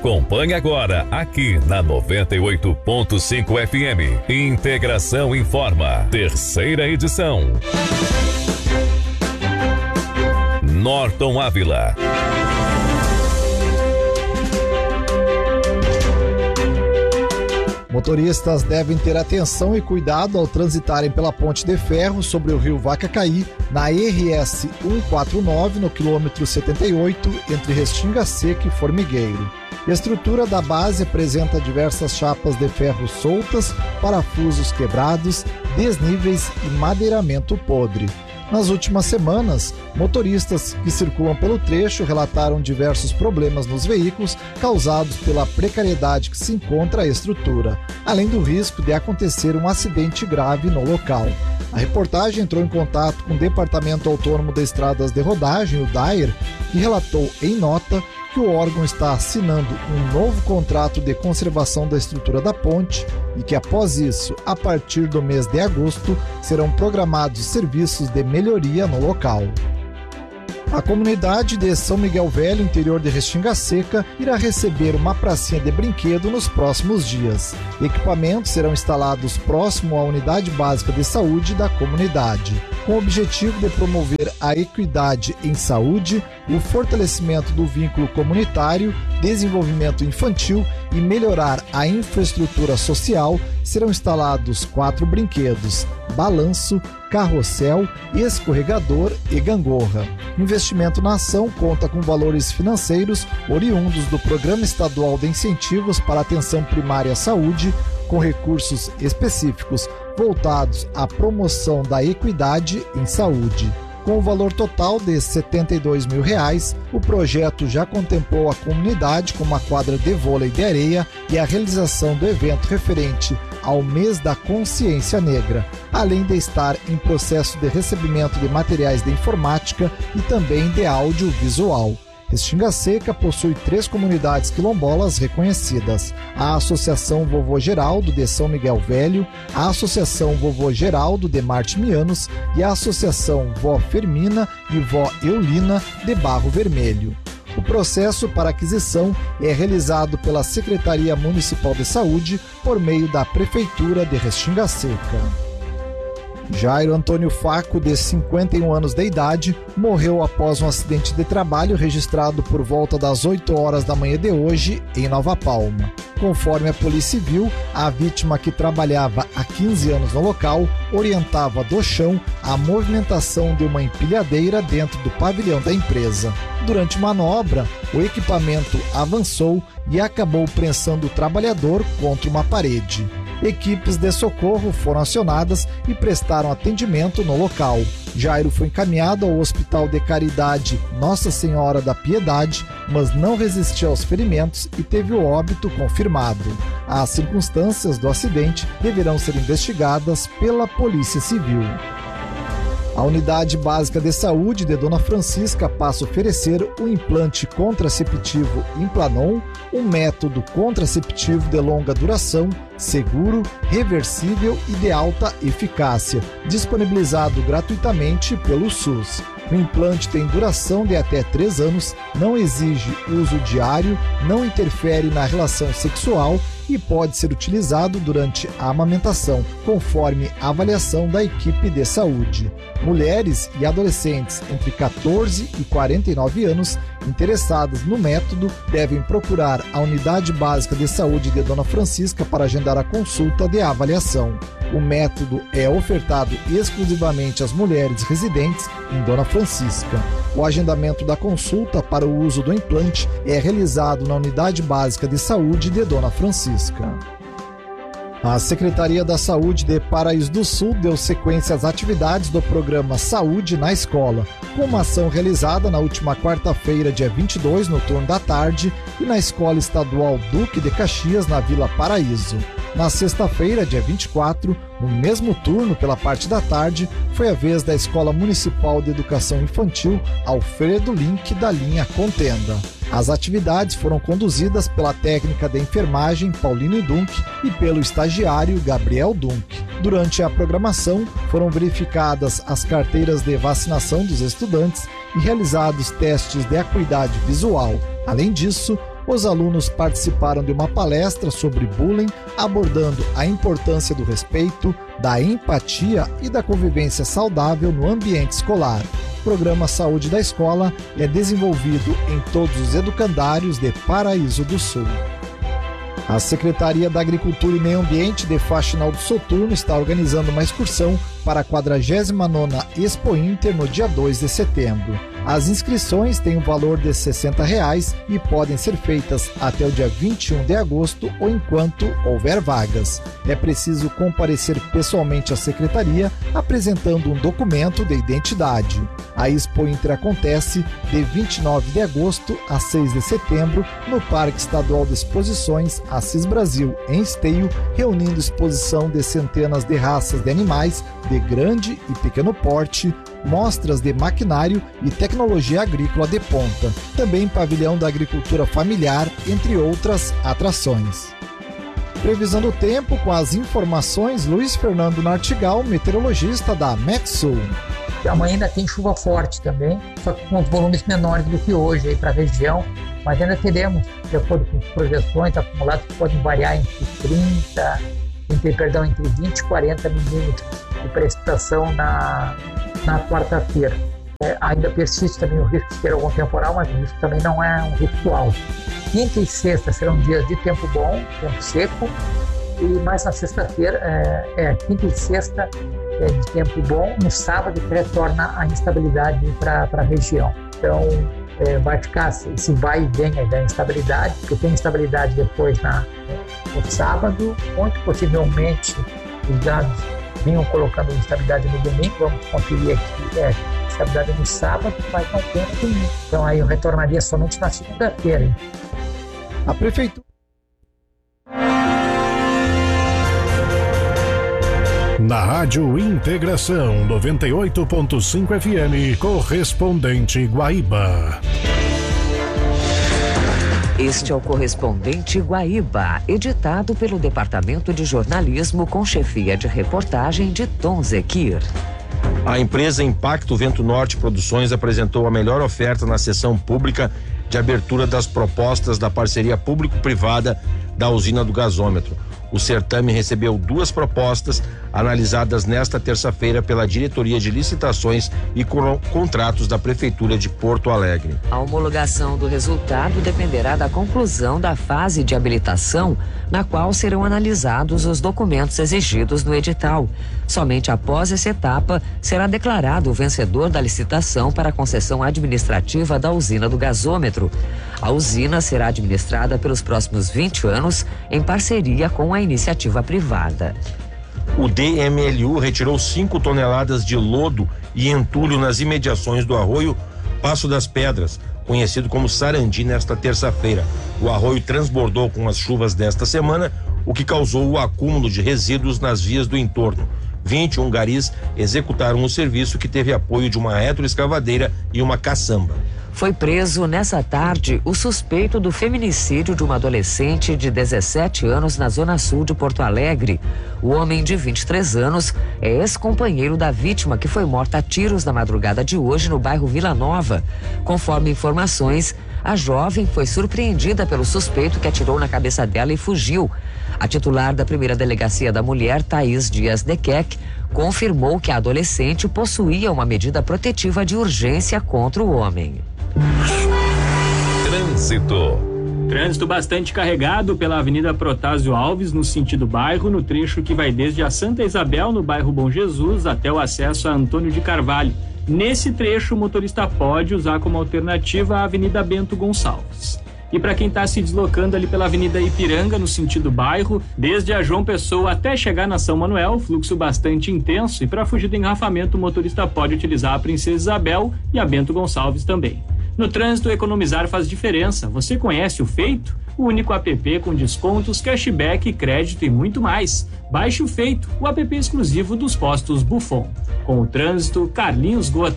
Acompanhe agora, aqui na 98.5 FM. Integração Informa, terceira edição. Norton Ávila. Motoristas devem ter atenção e cuidado ao transitarem pela ponte de ferro sobre o rio Vacacaí, na RS 149, no quilômetro 78, entre Restinga Seca e Formigueiro. A estrutura da base apresenta diversas chapas de ferro soltas, parafusos quebrados, desníveis e madeiramento podre. Nas últimas semanas, motoristas que circulam pelo trecho relataram diversos problemas nos veículos causados pela precariedade que se encontra a estrutura, além do risco de acontecer um acidente grave no local. A reportagem entrou em contato com o Departamento Autônomo de Estradas de Rodagem, o DAER, que relatou em nota que o órgão está assinando um novo contrato de conservação da estrutura da ponte e que, após isso, a partir do mês de agosto, serão programados serviços de melhoria no local. A comunidade de São Miguel Velho, interior de Restinga Seca, irá receber uma pracinha de brinquedo nos próximos dias. Equipamentos serão instalados próximo à unidade básica de saúde da comunidade, com o objetivo de promover a equidade em saúde, o fortalecimento do vínculo comunitário, desenvolvimento infantil e melhorar a infraestrutura social. Serão instalados 4 brinquedos: balanço, carrossel, escorregador e gangorra. O investimento na ação conta com valores financeiros oriundos do Programa Estadual de Incentivos para a Atenção Primária à Saúde, com recursos específicos voltados à promoção da equidade em saúde. Com o valor total de R$ 72 mil, o projeto já contemplou a comunidade com uma quadra de vôlei de areia e a realização do evento referente ao mês da consciência negra, além de estar em processo de recebimento de materiais de informática e também de audiovisual. Restinga Seca possui 3 comunidades quilombolas reconhecidas: a Associação Vovô Geraldo de São Miguel Velho, a Associação Vovô Geraldo de Martimianos e a Associação Vó Fermina e Vó Eulina de Barro Vermelho. O processo para aquisição é realizado pela Secretaria Municipal de Saúde por meio da Prefeitura de Restinga Seca. Jairo Antônio Faco, de 51 anos de idade, morreu após um acidente de trabalho registrado por volta das 8 horas da manhã de hoje em Nova Palma. Conforme a Polícia Civil, a vítima, que trabalhava há 15 anos no local, orientava do chão a movimentação de uma empilhadeira dentro do pavilhão da empresa. Durante manobra, o equipamento avançou e acabou prensando o trabalhador contra uma parede. Equipes de socorro foram acionadas e prestaram atendimento no local. Jairo foi encaminhado ao Hospital de Caridade Nossa Senhora da Piedade, mas não resistiu aos ferimentos e teve o óbito confirmado. As circunstâncias do acidente deverão ser investigadas pela Polícia Civil. A Unidade Básica de Saúde de Dona Francisca passa a oferecer o implante contraceptivo Implanon, um método contraceptivo de longa duração, seguro, reversível e de alta eficácia, disponibilizado gratuitamente pelo SUS. O implante tem duração de até 3 anos, não exige uso diário, não interfere na relação sexual e pode ser utilizado durante a amamentação, conforme a avaliação da equipe de saúde. Mulheres e adolescentes entre 14 e 49 anos interessadas no método devem procurar a Unidade Básica de Saúde de Dona Francisca para agendar a consulta de avaliação. O método é ofertado exclusivamente às mulheres residentes em Dona Francisca. O agendamento da consulta para o uso do implante é realizado na Unidade Básica de Saúde de Dona Francisca. A Secretaria da Saúde de Paraíso do Sul deu sequência às atividades do programa Saúde na Escola, com uma ação realizada na última quarta-feira, dia 22, no turno da tarde, e na Escola Estadual Duque de Caxias, na Vila Paraíso. Na sexta-feira, dia 24, no mesmo turno, pela parte da tarde, foi a vez da Escola Municipal de Educação Infantil Alfredo Link, da linha Contenda. As atividades foram conduzidas pela técnica de enfermagem Pauline Dunk e pelo estagiário Gabriel Dunk. Durante a programação, foram verificadas as carteiras de vacinação dos estudantes e realizados testes de acuidade visual. Além disso, Os alunos participaram de uma palestra sobre bullying, abordando a importância do respeito, da empatia e da convivência saudável no ambiente escolar. O programa Saúde da Escola é desenvolvido em todos os educandários de Paraíso do Sul. A Secretaria da Agricultura e Meio Ambiente de Faxinal do Soturno está organizando uma excursão para a 49ª Expo Inter no dia 2 de setembro. As inscrições têm o valor de R$ 60 e podem ser feitas até o dia 21 de agosto ou enquanto houver vagas. É preciso comparecer pessoalmente à secretaria apresentando um documento de identidade. A Expo Inter acontece de 29 de agosto a 6 de setembro no Parque Estadual de Exposições Assis Brasil, em Esteio, reunindo exposição de centenas de raças de animais de grande e pequeno porte, mostras de maquinário e tecnologia agrícola de ponta, também pavilhão da agricultura familiar, entre outras atrações. Previsão do tempo com as informações Luiz Fernando Nartigal, meteorologista da Metsul. Amanhã ainda tem chuva forte também, só que com os volumes menores do que hoje para a região, mas ainda teremos, de acordo com as projeções acumuladas, que podem variar entre 20 e 40 milímetros de precipitação na quarta-feira. Ainda persiste também o risco de ter algum temporal, mas isso também não é um risco alto. Quinta e sexta serão dias de tempo bom, tempo seco, e mais na sexta-feira, quinta e sexta de tempo bom, no sábado que retorna a instabilidade para a região. Então, vai ficar esse vai e vem da instabilidade, porque tem instabilidade depois no sábado, muito possivelmente os dados vinham colocando instabilidade no domingo, vamos conferir aqui, instabilidade no sábado, mas não tem no domingo. Então aí eu retornaria somente na segunda-feira. Hein? A Prefeitura. Na Rádio Integração 98.5 FM, correspondente Guaíba. Este é o Correspondente Guaíba, editado pelo Departamento de Jornalismo com chefia de reportagem de Tom Zequir. A empresa Impacto Vento Norte Produções apresentou a melhor oferta na sessão pública de abertura das propostas da parceria público-privada da usina do gasômetro. O certame recebeu 2 propostas analisadas nesta terça-feira pela Diretoria de Licitações e Contratos da Prefeitura de Porto Alegre. A homologação do resultado dependerá da conclusão da fase de habilitação, na qual serão analisados os documentos exigidos no edital. Somente após essa etapa será declarado o vencedor da licitação para a concessão administrativa da usina do gasômetro. A usina será administrada pelos próximos 20 anos em parceria com a iniciativa privada. O DMLU retirou 5 toneladas de lodo e entulho nas imediações do arroio Passo das Pedras, conhecido como Sarandi, nesta terça-feira. O arroio transbordou com as chuvas desta semana, o que causou o acúmulo de resíduos nas vias do entorno. 21 garis executaram o serviço, que teve apoio de uma retroescavadeira e uma caçamba. Foi preso nessa tarde o suspeito do feminicídio de uma adolescente de 17 anos na zona sul de Porto Alegre. O homem de 23 anos é ex-companheiro da vítima, que foi morta a tiros na madrugada de hoje no bairro Vila Nova. Conforme informações, a jovem foi surpreendida pelo suspeito, que atirou na cabeça dela e fugiu. A titular da primeira delegacia da mulher, Thaís Dias Dequec, confirmou que a adolescente possuía uma medida protetiva de urgência contra o homem. Trânsito bastante carregado pela Avenida Protásio Alves, no sentido bairro, no trecho que vai desde a Santa Isabel, no bairro Bom Jesus, até o acesso a Antônio de Carvalho. Nesse trecho, o motorista pode usar como alternativa a Avenida Bento Gonçalves. E para quem está se deslocando ali pela Avenida Ipiranga, no sentido bairro, desde a João Pessoa até chegar na São Manuel, fluxo bastante intenso, e para fugir do engarrafamento, o motorista pode utilizar a Princesa Isabel e a Bento Gonçalves também. No trânsito, economizar faz diferença. Você conhece o Feito? O único app com descontos, cashback, crédito e muito mais. Baixe o Feito, o app exclusivo dos postos Buffon. Com o trânsito, Carlinhos Gota.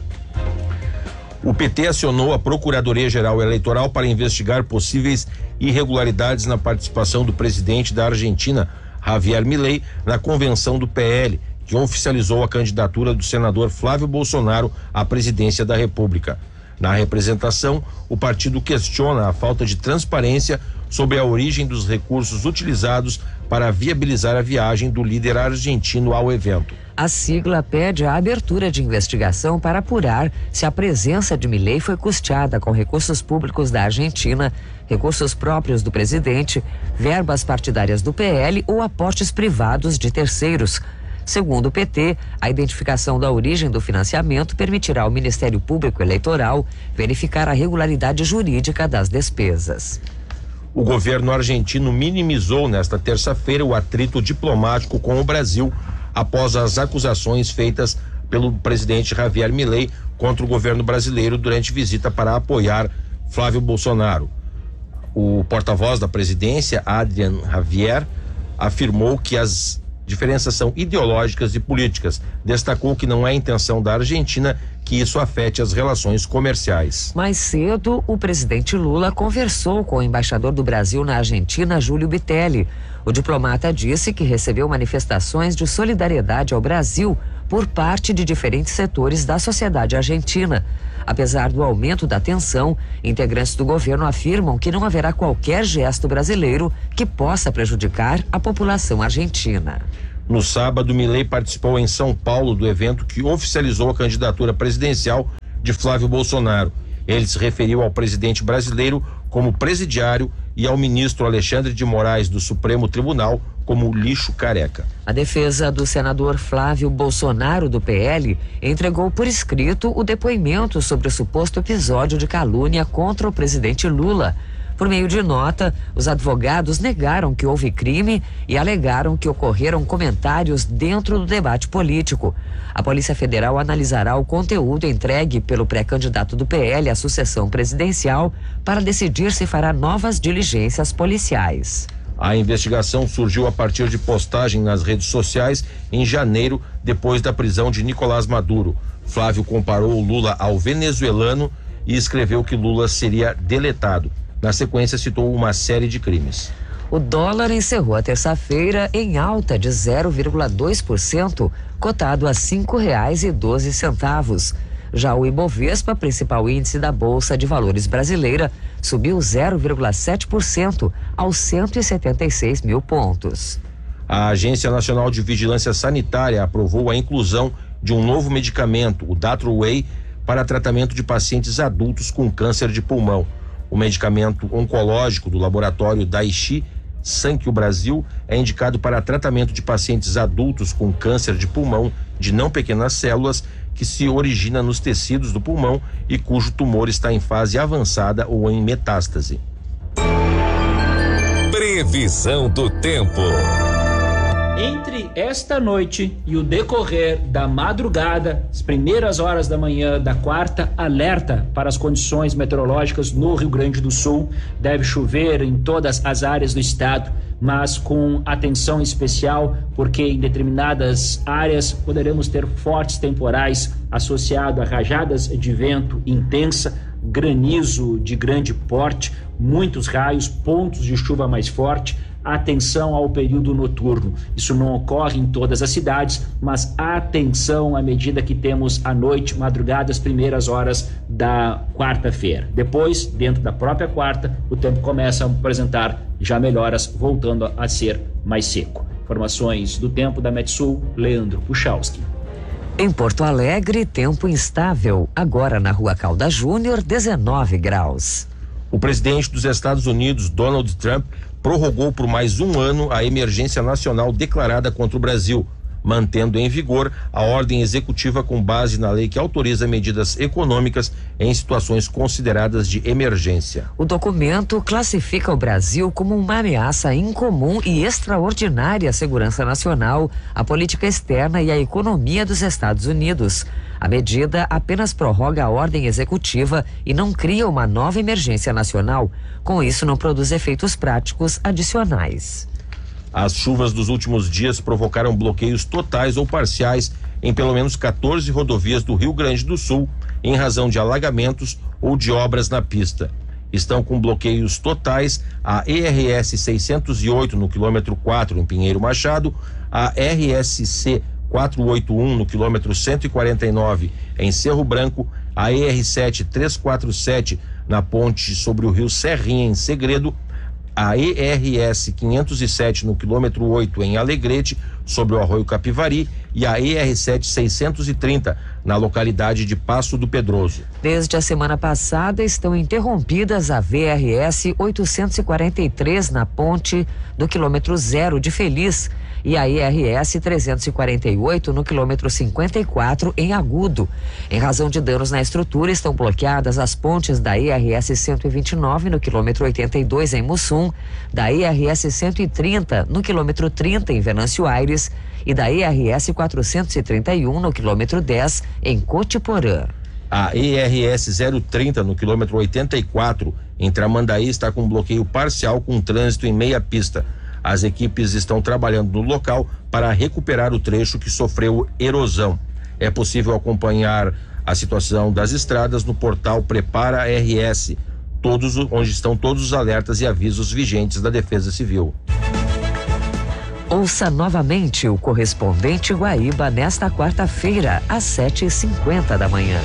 O PT acionou a Procuradoria-Geral Eleitoral para investigar possíveis irregularidades na participação do presidente da Argentina, Javier Milei, na convenção do PL, que oficializou a candidatura do senador Flávio Bolsonaro à presidência da República. Na representação, o partido questiona a falta de transparência sobre a origem dos recursos utilizados para viabilizar a viagem do líder argentino ao evento. A sigla pede a abertura de investigação para apurar se a presença de Milei foi custeada com recursos públicos da Argentina, recursos próprios do presidente, verbas partidárias do PL ou aportes privados de terceiros. Segundo o PT, a identificação da origem do financiamento permitirá ao Ministério Público Eleitoral verificar a regularidade jurídica das despesas. O governo argentino minimizou nesta terça-feira o atrito diplomático com o Brasil após as acusações feitas pelo presidente Javier Milei contra o governo brasileiro durante visita para apoiar Flávio Bolsonaro. O porta-voz da presidência, Adrian Javier, afirmou que as diferenças são ideológicas e políticas. Destacou que não é intenção da Argentina que isso afete as relações comerciais. Mais cedo, o presidente Lula conversou com o embaixador do Brasil na Argentina, Júlio Bitelli. O diplomata disse que recebeu manifestações de solidariedade ao Brasil por parte de diferentes setores da sociedade argentina. Apesar do aumento da tensão, integrantes do governo afirmam que não haverá qualquer gesto brasileiro que possa prejudicar a população argentina. No sábado, Milei participou em São Paulo do evento que oficializou a candidatura presidencial de Flávio Bolsonaro. Ele se referiu ao presidente brasileiro como presidiário e ao ministro Alexandre de Moraes do Supremo Tribunal como lixo careca. A defesa do senador Flávio Bolsonaro do PL entregou por escrito o depoimento sobre o suposto episódio de calúnia contra o presidente Lula. Por meio de nota, os advogados negaram que houve crime e alegaram que ocorreram comentários dentro do debate político. A Polícia Federal analisará o conteúdo entregue pelo pré-candidato do PL à sucessão presidencial para decidir se fará novas diligências policiais. A investigação surgiu a partir de postagem nas redes sociais em janeiro, depois da prisão de Nicolás Maduro. Flávio comparou Lula ao venezuelano e escreveu que Lula seria deletado. Na sequência, citou uma série de crimes. O dólar encerrou a terça-feira em alta de 0,2%, cotado a R$ 5,12. Já o Ibovespa, principal índice da Bolsa de Valores brasileira, subiu 0,7% aos 176 mil pontos. A Agência Nacional de Vigilância Sanitária aprovou a inclusão de um novo medicamento, o Datroway, para tratamento de pacientes adultos com câncer de pulmão. O medicamento oncológico do laboratório Daiichi Sankyo Brasil é indicado para tratamento de pacientes adultos com câncer de pulmão de não pequenas células que se origina nos tecidos do pulmão e cujo tumor está em fase avançada ou em metástase. Previsão do tempo. Entre esta noite e o decorrer da madrugada, as primeiras horas da manhã da quarta, alerta para as condições meteorológicas no Rio Grande do Sul. Deve chover em todas as áreas do estado, mas com atenção especial, porque em determinadas áreas poderemos ter fortes temporais associados a rajadas de vento intensa, granizo de grande porte, muitos raios, pontos de chuva mais forte. Atenção ao período noturno. Isso não ocorre em todas as cidades, mas atenção à medida que temos a noite, madrugada, as primeiras horas da quarta-feira. Depois, dentro da própria quarta, o tempo começa a apresentar já melhoras, voltando a ser mais seco. Informações do tempo da Metsul, Leandro Puchalski. Em Porto Alegre, tempo instável. Agora na Rua Caldas Júnior, 19 graus. O presidente dos Estados Unidos, Donald Trump, prorrogou por mais um ano a emergência nacional declarada contra o Brasil, mantendo em vigor a ordem executiva com base na lei que autoriza medidas econômicas em situações consideradas de emergência. O documento classifica o Brasil como uma ameaça incomum e extraordinária à segurança nacional, à política externa e à economia dos Estados Unidos. A medida apenas prorroga a ordem executiva e não cria uma nova emergência nacional. Com isso, não produz efeitos práticos adicionais. As chuvas dos últimos dias provocaram bloqueios totais ou parciais em pelo menos 14 rodovias do Rio Grande do Sul, em razão de alagamentos ou de obras na pista. Estão com bloqueios totais a ERS 608 no quilômetro 4 em Pinheiro Machado, a RSC 481 no quilômetro 149 em Cerro Branco, a ER7 347 na ponte sobre o rio Serrinha em Segredo, a ERS 507 no quilômetro 8 em Alegrete, sobre o Arroio Capivari, e a ER7 630 na localidade de Passo do Pedroso. Desde a semana passada estão interrompidas a VRS 843 na ponte do quilômetro 0 de Feliz e a IRS 348 no quilômetro 54 em Agudo. Em razão de danos na estrutura, estão bloqueadas as pontes da IRS 129 no quilômetro 82 em Mussum, da IRS 130 no quilômetro 30 em Venâncio Aires e da IRS 431 no quilômetro 10 em Cotiporã. A ERS 030 no quilômetro 84 em Tramandaí está com bloqueio parcial com trânsito em meia pista. As equipes estão trabalhando no local para recuperar o trecho que sofreu erosão. É possível acompanhar a situação das estradas no portal Prepara RS, onde estão todos os alertas e avisos vigentes da Defesa Civil. Ouça novamente o Correspondente Guaíba nesta quarta-feira, às 7h50 da manhã.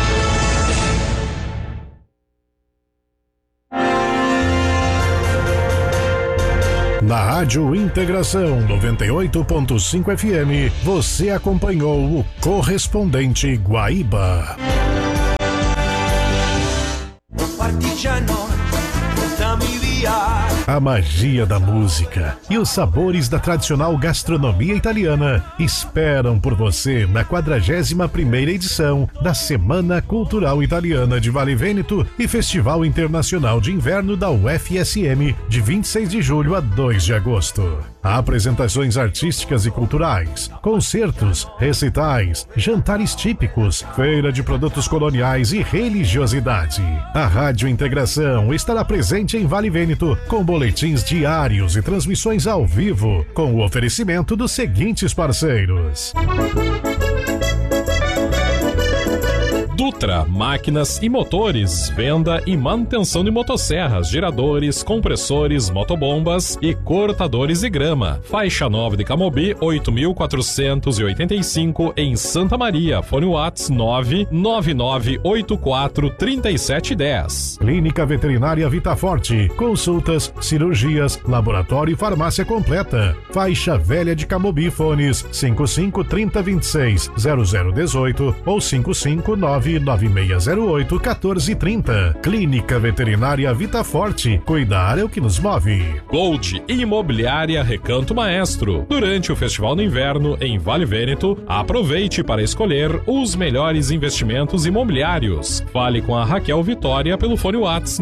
Na Rádio Integração 98.5 FM, você acompanhou o Correspondente Guaíba. A magia da música e os sabores da tradicional gastronomia italiana esperam por você na 41ª edição da Semana Cultural Italiana de Vale Vêneto e Festival Internacional de Inverno da UFSM, de 26 de julho a 2 de agosto. Há apresentações artísticas e culturais, concertos, recitais, jantares típicos, feira de produtos coloniais e religiosidade. A Rádio Integração estará presente em Vale Vêneto com boletins diários e transmissões ao vivo, com o oferecimento dos seguintes parceiros: Dutra, máquinas e motores, venda e manutenção de motosserras, geradores, compressores, motobombas e cortadores de grama. Faixa 9 de Camobi, 8.485 em Santa Maria. Fone Whats 999843710. Clínica Veterinária Vitaforte, consultas, cirurgias, laboratório e farmácia completa. Faixa Velha de Camobi, fones 5530260018 ou 55996081430. Clínica Veterinária Vitaforte, cuidar é o que nos move. Gold Imobiliária Recanto Maestro. Durante o Festival do Inverno em Vale Vêneto, aproveite para escolher os melhores investimentos imobiliários. Fale com a Raquel Vitória pelo fone Whats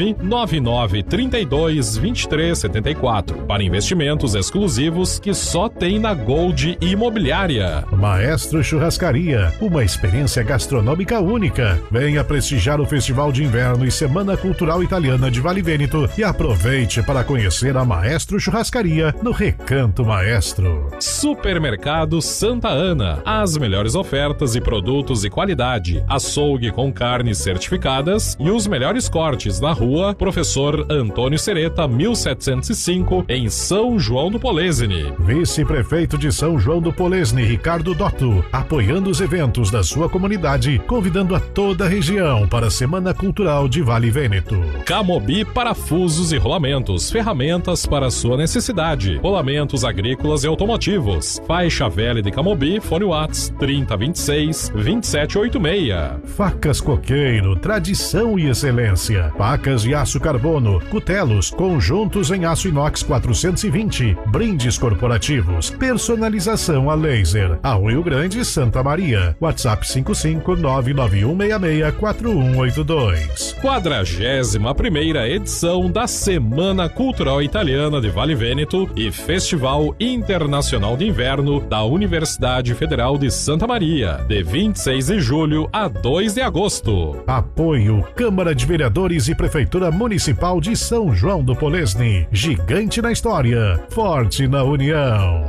999322374 para investimentos exclusivos que só tem na Gold Imobiliária. Maestro Churrascaria, uma experiência gastronômica única. Venha prestigiar o Festival de Inverno e Semana Cultural Italiana de Vale Vêneto e aproveite para conhecer a Maestro Churrascaria no Recanto Maestro. Supermercado Santa Ana, as melhores ofertas e produtos de qualidade, açougue com carnes certificadas e os melhores cortes na rua Professor Antônio Sereta, 1705, em São João do Polesine. Vice-prefeito de São João do Polesine, Ricardo Dotto, apoiando os eventos da sua comunidade, convidando a toda a região para a Semana Cultural de Vale Vêneto. Camobi Parafusos e Rolamentos, ferramentas para a sua necessidade. Rolamentos agrícolas e automotivos. Faixa Velha de Camobi, fone Whats 3026-2786. Facas Coqueiro, tradição e excelência. Facas de aço carbono, cutelos, conjuntos em aço inox 420, brindes corporativos, personalização a laser. A Rio Grande, Santa Maria. WhatsApp 55991664182. 41ª edição da Semana Cultural Italiana de Vale Vêneto e Festival Internacional de Inverno da Universidade Federal de Santa Maria, de 26 de julho a 2 de agosto. Apoio Câmara de Vereadores e Prefeitura Municipal de São João do Polesine. Gigante na história, forte na união.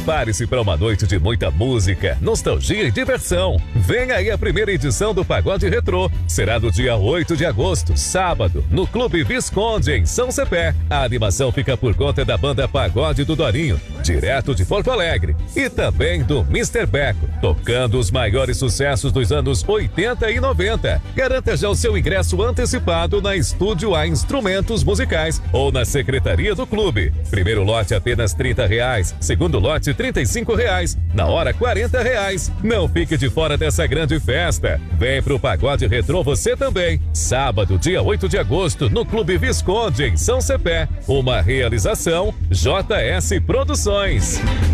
Prepare-se para uma noite de muita música, nostalgia e diversão. Vem aí a primeira edição do Pagode Retrô. Será no dia 8 de agosto, sábado, no Clube Visconde, em São Cepé. A animação fica por conta da banda Pagode do Dorinho, direto de Porto Alegre. E também do Mr. Beco, tocando os maiores sucessos dos anos 80 e 90. Garanta já o seu ingresso antecipado na Estúdio A Instrumentos Musicais ou na Secretaria do Clube. Primeiro lote apenas R$30, segundo lote R$35, na hora R$40. Não fique de fora dessa grande festa. Vem pro Pagode Retrô você também. Sábado, dia 8 de agosto, no Clube Visconde, em São Cepé. Uma realização JS Produções.